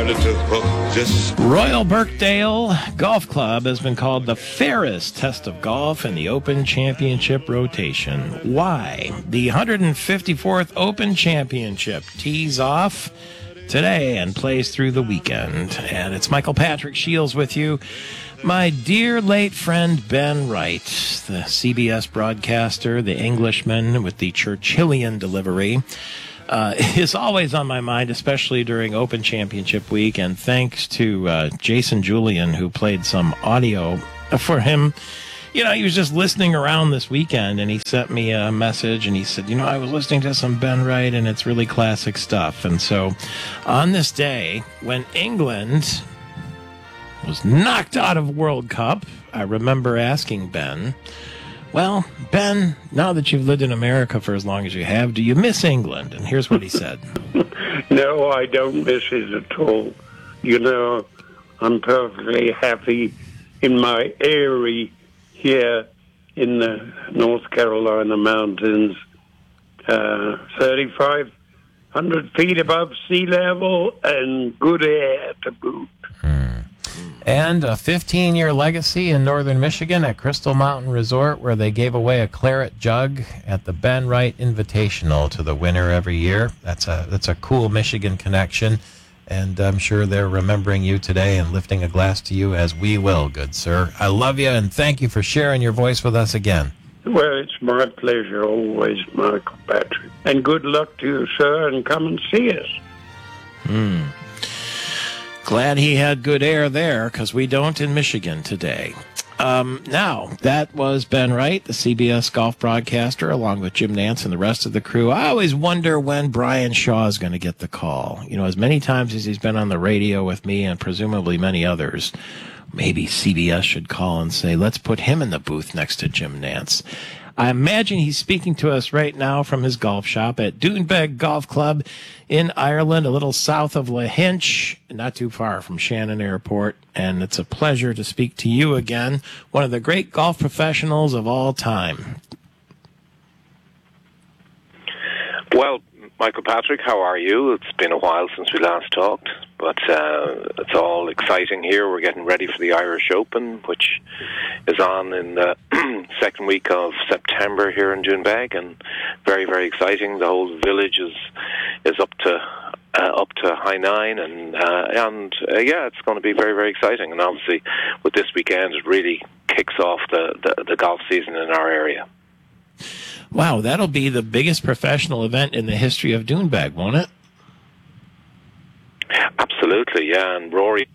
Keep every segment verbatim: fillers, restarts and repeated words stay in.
little hook just... Royal Birkdale Golf Club has been called the fairest test of golf in the Open Championship rotation. Why? The one hundred fifty-fourth Open Championship tees off today and plays through the weekend. And it's Michael Patrick Shields with you. My dear late friend Ben Wright, the C B S broadcaster, the Englishman with the Churchillian delivery, uh, is always on my mind, especially during Open Championship week. And thanks to uh, Jason Julian, who played some audio for him. You know, he was just listening around this weekend, and he sent me a message, and he said, you know, I was listening to some Ben Wright, and it's really classic stuff. And so on this day, when England was knocked out of World Cup, I remember asking Ben, well, Ben, now that you've lived in America for as long as you have, do you miss England? And here's what he said. No, I don't miss it at all. You know, I'm perfectly happy in my eyrie here in the North Carolina mountains, uh, thirty-five hundred feet above sea level and good air to boot. Hmm. And a fifteen-year legacy in northern Michigan at Crystal Mountain Resort, where they gave away a claret jug at the Ben Wright Invitational to the winner every year. That's a that's a cool Michigan connection, and I'm sure they're remembering you today and lifting a glass to you, as we will, good sir. I love you, and thank you for sharing your voice with us again. Well, it's my pleasure always, Michael Patrick. And good luck to you, sir, and come and see us. Hmm. Glad he had good air there, because we don't in Michigan today. Um, now, that was Ben Wright, the C B S golf broadcaster, along with Jim Nantz and the rest of the crew. I always wonder when Brian Shaw is going to get the call. You know, as many times as he's been on the radio with me and presumably many others, maybe C B S should call and say, let's put him in the booth next to Jim Nantz. I imagine he's speaking to us right now from his golf shop at Doonbeg Golf Club in Ireland, a little south of Lahinch, not too far from Shannon Airport. And it's a pleasure to speak to you again, one of the great golf professionals of all time. Well, Michael Patrick, how are you? It's been a while since we last talked, but uh, it's all exciting here. We're getting ready for the Irish Open, which is on in the second week of September here in Doonbeg, and very, very exciting. The whole village is is up to uh, up to high nine, and uh, and uh, yeah, it's going to be very, very exciting. And obviously, with this weekend, it really kicks off the, the, the golf season in our area. Wow, that'll be the biggest professional event in the history of Doonbeg, won't it? Absolutely, yeah. And Rory.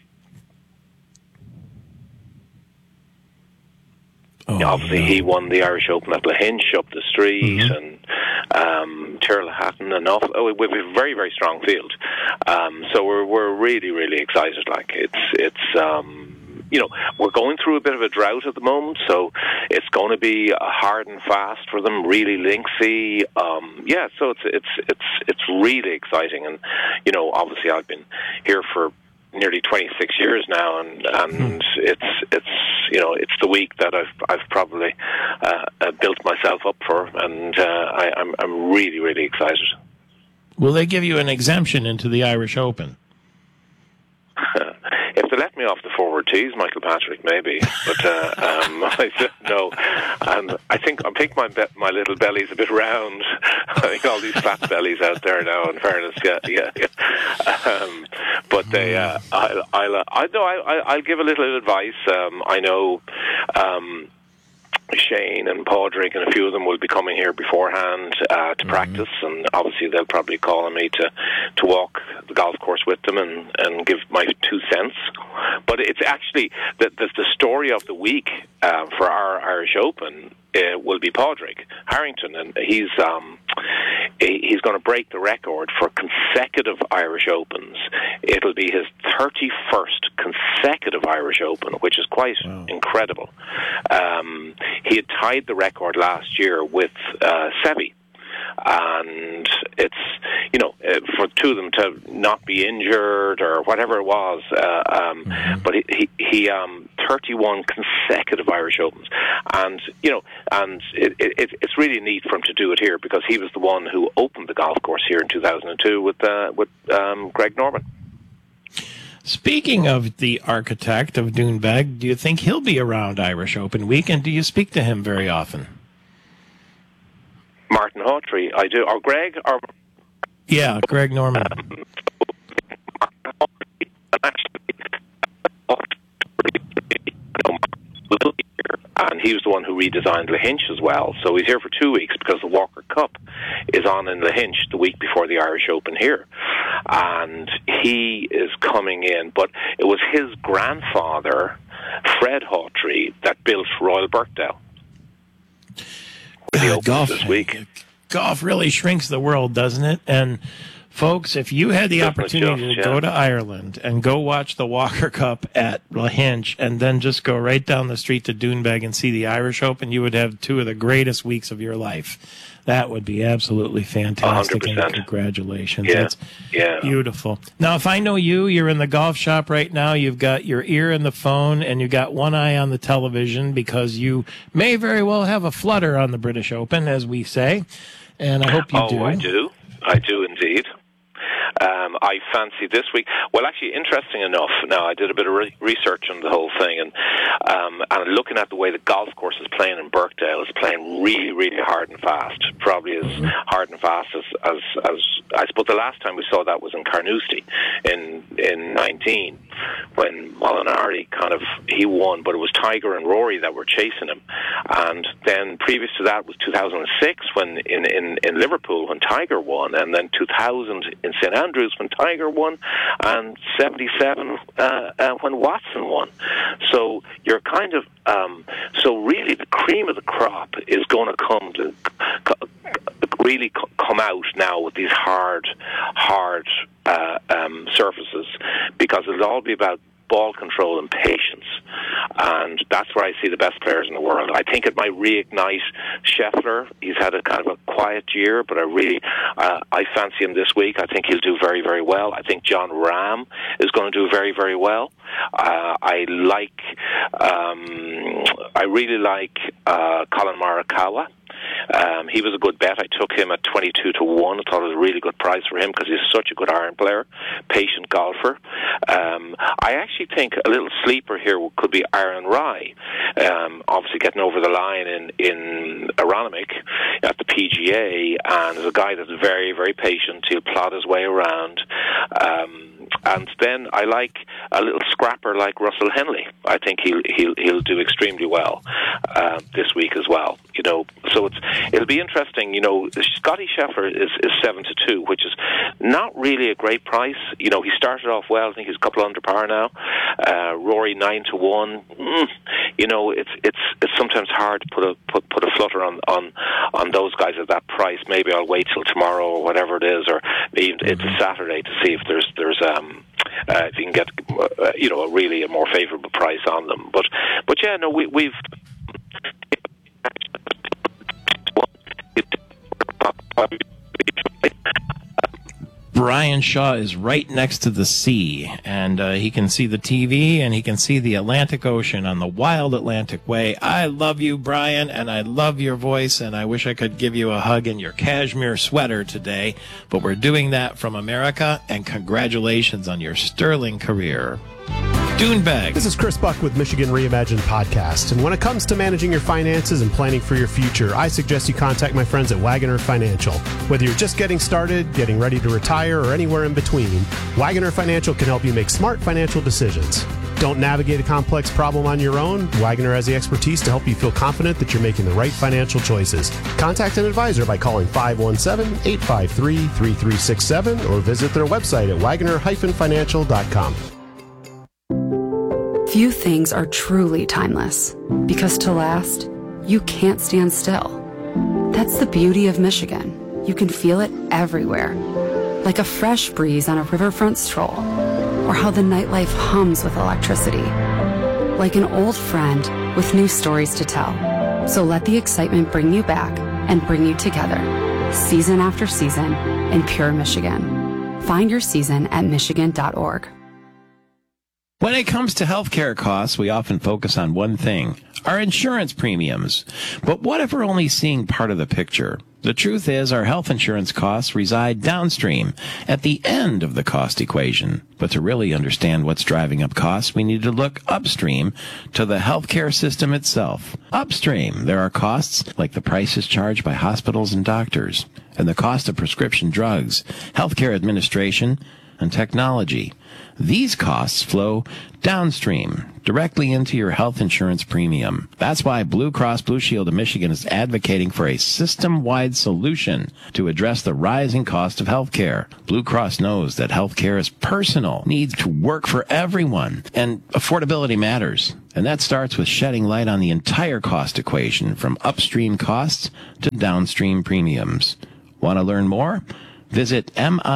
Oh, Obviously, no. He won the Irish Open at Lahinch up the street, mm-hmm. and um, Tirlahatton and off. Oh, we have a very, very strong field. Um, so we're we're really, really excited. Like it's it's. Um, You know, we're going through a bit of a drought at the moment, so it's going to be hard and fast for them, really lengthy. Um, yeah, so it's it's it's it's really exciting, and you know, obviously, I've been here for nearly twenty-six years now, and and hmm. it's it's you know, it's the week that I've I've probably uh, built myself up for, and uh, I, I'm I'm really really excited. Will they give you an exemption into the Irish Open? If they let me off the forward tees, Michael Patrick, maybe. But uh, um, I said no. And I think I think my be- my little belly's a bit round. I think all these fat bellies out there now. In fairness, yeah, yeah. yeah. Um, but they, uh, I'll, I'll, uh, I know, I, I'll give a little advice. Um, I know. Um, Shane and Padraig and a few of them will be coming here beforehand uh, to mm-hmm. practice, and obviously they'll probably call on me to, to walk the golf course with them and, and give my two cents. But it's actually the, the, the story of the week uh, for our Irish Open uh, will be Padraig Harrington, and he's um, he's going to break the record for consecutive Irish Opens. It'll be his thirty-first consecutive Irish Open, which is quite wow. incredible. Um, he had tied the record last year with uh, Seve. And it's, you know, for two of them to not be injured or whatever it was, uh, um, mm-hmm. but he, he, he um, thirty-one consecutive Irish Opens. And, you know, and it, it, it's really neat for him to do it here because he was the one who opened the golf course here in two thousand two with, uh, with um, Greg Norman. Speaking of the architect of Doonbeg, do you think he'll be around Irish Open week, and do you speak to him very often? Martin Hawtrey, I do. Or Greg? Or Yeah, Greg Norman. And he was the one who redesigned Lahinch as well. So he's here for two weeks because the Walker Cup is on in Lahinch the week before the Irish Open here. And he is coming in. But it was his grandfather, Fred Hawtrey, that built Royal Birkdale. Uh, golf, this week. Golf really shrinks the world, doesn't it? And folks, if you had the opportunity to go to Ireland and go watch the Walker Cup at Lahinch and then just go right down the street to Doonbeg and see the Irish Open, you would have two of the greatest weeks of your life. That would be absolutely fantastic. one hundred percent. And congratulations. Yeah. That's yeah. beautiful. Now, if I know you, you're in the golf shop right now, you've got your ear in the phone, and you've got one eye on the television because you may very well have a flutter on the British Open, as we say. And I hope you oh, do. Oh, I do. I do indeed. Um, I fancy this week. Well, actually, interesting enough. Now, I did a bit of re- research on the whole thing, and um, and looking at the way the golf course is playing in Birkdale, is playing really, really hard and fast. Probably as mm-hmm. hard and fast as, as as I suppose the last time we saw that was in Carnoustie in in nineteen, when Molinari kind of he won, but it was Tiger and Rory that were chasing him. And then previous to that was two thousand six when in in, in Liverpool when Tiger won, and then two thousand in Saint Andrews when Tiger won, and seventy-seven uh, uh, when Watson won. So you're kind of um, so really the cream of the crop is going to come to really come out now with these hard, hard uh, um, surfaces, because it'll all be about ball control and patience, and that's where I see the best players in the world. I think it might reignite Scheffler. He's had a kind of a quiet year, but I really uh, I fancy him this week. I think he'll do very, very well. I think John Rahm is going to do very, very well. Uh, I like um, I really like uh, Colin Morikawa. Um, he was a good bet. I took him at twenty-two to one. I thought it was a really good price for him because he's such a good iron player, patient golfer. Um, I actually think a little sleeper here could be Aaron Rai. Um, obviously getting over the line in, in Aronimink at the P G A, and is a guy that's very, very patient. He'll plod his way around. Um, and then I like a little scrapper like Russell Henley. I think he'll he'll he'll do extremely well uh, this week as well. You know, so it's it'll be interesting. You know, Scotty Scheffler is, is seven to two, which is not really a great price. You know, he started off well. I think he's a couple under par now. Uh, Rory nine to one. Mm, you know, it's it's it's sometimes hard to put a put put a flutter on on on those guys at that price. Maybe I'll wait till tomorrow or whatever it is, or maybe it's a Saturday to see if there's there's um uh, if you can get uh, you know a really a more favourable price on them. But but yeah, no, we we've. Brian Shaw is right next to the sea, and uh, he can see the T V, and he can see the Atlantic Ocean on the Wild Atlantic Way. I love you, Brian, and I love your voice, and I wish I could give you a hug in your cashmere sweater today, but we're doing that from America, and congratulations on your sterling career. Doonbeg. This is Chris Buck with Michigan Reimagined Podcast. And when it comes to managing your finances and planning for your future, I suggest you contact my friends at Wagoner Financial. Whether you're just getting started, getting ready to retire, or anywhere in between, Wagoner Financial can help you make smart financial decisions. Don't navigate a complex problem on your own. Wagoner has the expertise to help you feel confident that you're making the right financial choices. Contact an advisor by calling five one seven, eight five three, three three six seven or visit their website at wagoner dash financial dot com. Few things are truly timeless, because to last, you can't stand still. That's the beauty of Michigan. You can feel it everywhere, like a fresh breeze on a riverfront stroll, or how the nightlife hums with electricity, like an old friend with new stories to tell. So let the excitement bring you back and bring you together, season after season, in pure Michigan. Find your season at michigan dot org. When it comes to healthcare costs, we often focus on one thing, our insurance premiums. But what if we're only seeing part of the picture? The truth is our health insurance costs reside downstream, at the end of the cost equation. But to really understand what's driving up costs, we need to look upstream to the healthcare system itself. Upstream, there are costs like the prices charged by hospitals and doctors, and the cost of prescription drugs, healthcare administration, and technology. These costs flow downstream, directly into your health insurance premium. That's why Blue Cross Blue Shield of Michigan is advocating for a system-wide solution to address the rising cost of healthcare. Blue Cross knows that healthcare is personal, needs to work for everyone, and affordability matters. And that starts with shedding light on the entire cost equation, from upstream costs to downstream premiums. Want to learn more? Visit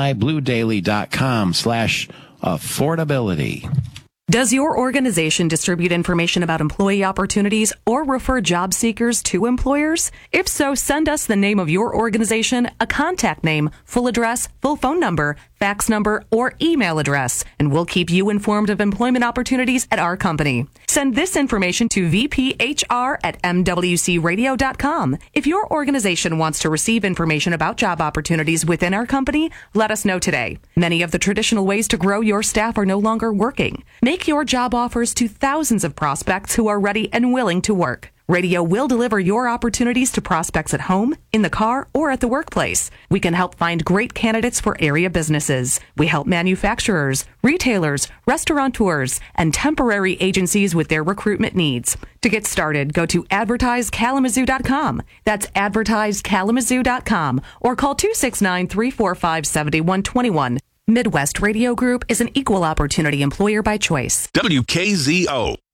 mibluedaily.com slash affordability. Does your organization distribute information about employee opportunities or refer job seekers to employers? If so, send us the name of your organization, a contact name, full address, full phone number, fax number, or email address, and we'll keep you informed of employment opportunities at our company. Send this information to v p h r at m w c radio dot com. If your organization wants to receive information about job opportunities within our company, let us know today. Many of the traditional ways to grow your staff are no longer working. Make your job offers to thousands of prospects who are ready and willing to work. Radio will deliver your opportunities to prospects at home, in the car, or at the workplace. We can help find great candidates for area businesses. We help manufacturers, retailers, restaurateurs, and temporary agencies with their recruitment needs. To get started, go to advertise kalamazoo dot com. That's advertise kalamazoo dot com, or call two six nine, three four five, seven one two one. Midwest Radio Group is an equal opportunity employer by choice. W K Z O.